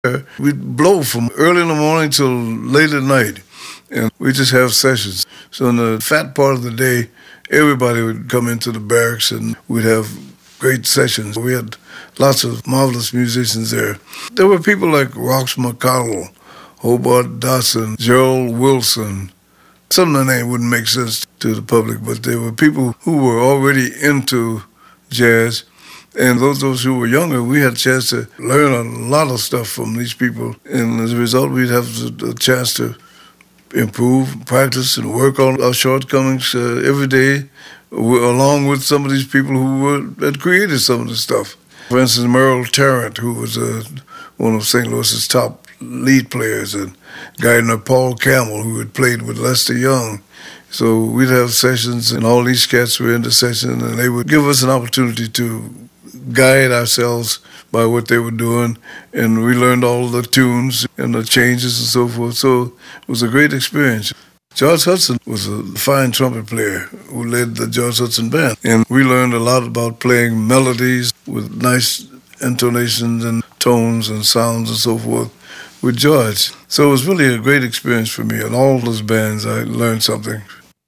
We'd blow from early in the morning till late at night, and we just have sessions. So in the fat part of the day, everybody would come into the barracks, and we'd have great sessions. We had lots of marvelous musicians there. There were people like Rox McConnell, Hobart Dawson, Gerald Wilson. Some of the names wouldn't make sense to the public, but there were people who were already into jazz. And those who were younger, we had a chance to learn a lot of stuff from these people. And as a result, we'd have a chance to improve, practice, and work on our shortcomings every day, along with some of these people who had created some of the stuff. For instance, Merle Tarrant, who was one of St. Louis's top lead players, and a guy named Paul Campbell, who had played with Lester Young. So we'd have sessions, and all these cats were in the session, and they would give us an opportunity to guide ourselves by what they were doing, and we learned all the tunes and the changes and so forth. So it was a great experience. George Hudson was a fine trumpet player who led the George Hudson Band, and we learned a lot about playing melodies with nice intonations and tones and sounds and so forth with George. So it was really a great experience for me. In all those bands, I learned something.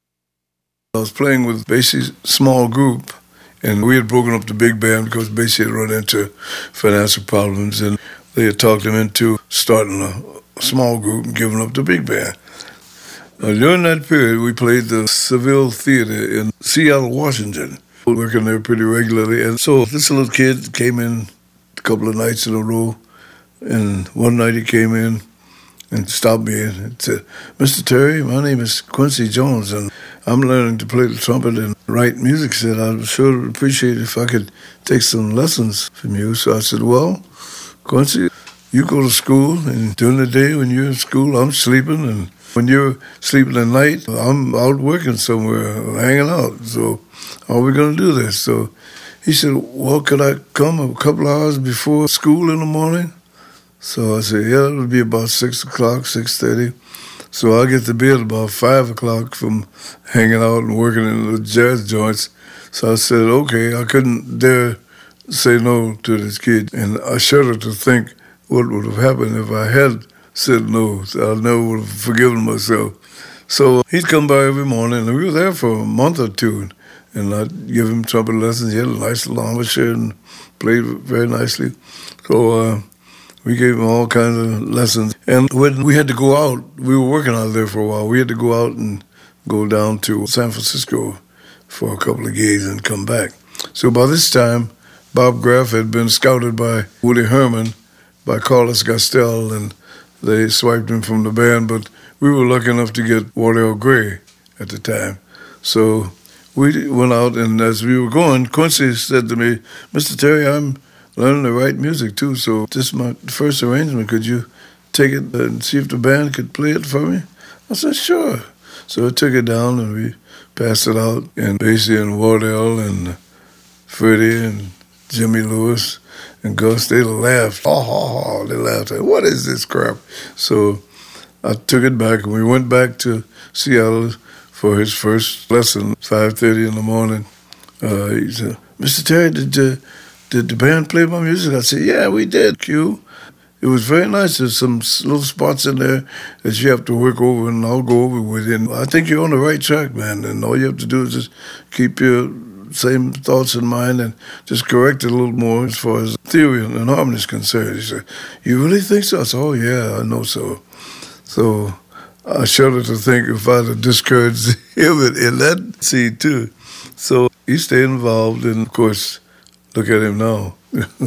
I was playing with Basie's small group, and we had broken up the big band because Basie had run into financial problems, and they had talked him into starting a small group and giving up the big band. During that period, we played the Seville Theater in Seattle, Washington, working there pretty regularly. And so this little kid came in a couple of nights in a row, and one night he came in and stopped me and said, "Mr. Terry, my name is Quincy Jones, and I'm learning to play the trumpet and write music." He said, "I'd sure appreciate it if I could take some lessons from you." So I said, "Well, Quincy, you go to school, and during the day when you're in school, I'm sleeping, and when you're sleeping at night, I'm out working somewhere, hanging out. So how are we going to do this?" So he said, "Well, could I come a couple hours before school in the morning?" So I said, "Yeah, it'll be about 6 o'clock, 6:30. So I get to bed about 5 o'clock from hanging out and working in the jazz joints." So I said, okay, I couldn't dare say no to this kid. And I shudder to think what would have happened if I had said no. I never would have forgiven myself. So he'd come by every morning, and we were there for a month or two. And I'd give him trumpet lessons. He had a nice little embouchure and played very nicely. So we gave him all kinds of lessons. And when we had to go out, we were working out there for a while. We had to go out and go down to San Francisco for a couple of gigs and come back. So by this time, Bob Graff had been scouted by Woody Herman, by Carlos Gastel, and they swiped him from the band. But we were lucky enough to get Wardell Gray at the time. So we went out, and as we were going, Quincy said to me, "Mr. Terry, I'm learning to write music too, so this is my first arrangement. Could you take it and see if the band could play it for me?" I said, "Sure." So I took it down, and we passed it out, and Basie and Wardell and Freddie and Jimmy Lewis and Gus, they laughed. They laughed. "What is this crap?" So I took it back, and we went back to Seattle for his first lesson, 5:30 in the morning. He said, "Mr. Terry, did the band play my music?" I said, "Yeah, we did, Q. It was very nice. There's some little spots in there that you have to work over, and I'll go over with it. And I think you're on the right track, man, and all you have to do is just keep your same thoughts in mind and just correct it a little more as far as theory and harmony is concerned." He said, "You really think so?" I said, "Oh, yeah, I know so." So I shudder to think if I'd have discouraged him in that scene, too. So he stayed involved, and, of course, look at him now.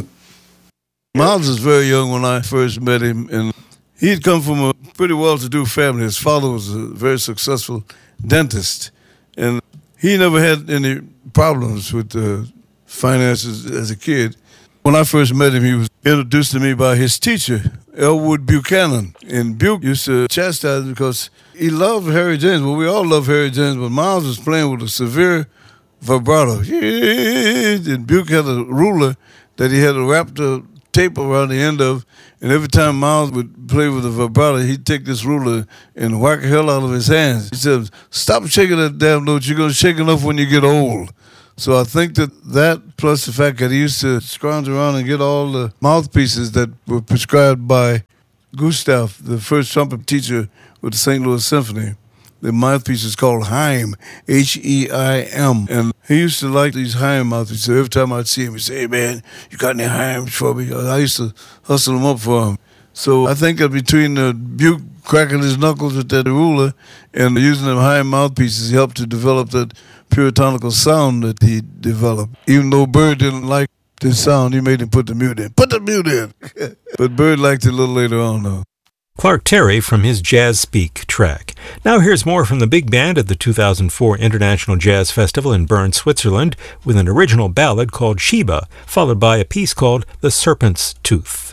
Miles was very young when I first met him, and he'd come from a pretty well-to-do family. His father was a very successful dentist, and he never had any problems with finances as a kid. When I first met him, he was introduced to me by his teacher, Elwood Buchanan. And Buke used to chastise him because he loved Harry James. Well, we all love Harry James, but Miles was playing with a severe vibrato. And Buke had a ruler that he had to wrap the tape around the end of, and every time Miles would play with the vibrato, he'd take this ruler and whack the hell out of his hands. He said, "Stop shaking that damn note. You're going to shake enough when you get old." So I think that plus the fact that he used to scrounge around and get all the mouthpieces that were prescribed by Gustav, the first trumpet teacher with the St. Louis Symphony. The mouthpiece is called Haim, H-E-I-M. And he used to like these Haim mouthpieces. So every time I'd see him, he'd say, "Hey, man, you got any Haims for me?" I used to hustle them up for him. So I think that between the Buke cracking his knuckles with that ruler and using them Haim mouthpieces, he helped to develop that puritanical sound that he developed. Even though Bird didn't like the sound, he made him put the mute in. Put the mute in! But Bird liked it a little later on, though. Clark Terry from his Jazz Speak track. Now here's more from the big band at the 2004 International Jazz Festival in Bern, Switzerland, with an original ballad called Sheba, followed by a piece called The Serpent's Tooth.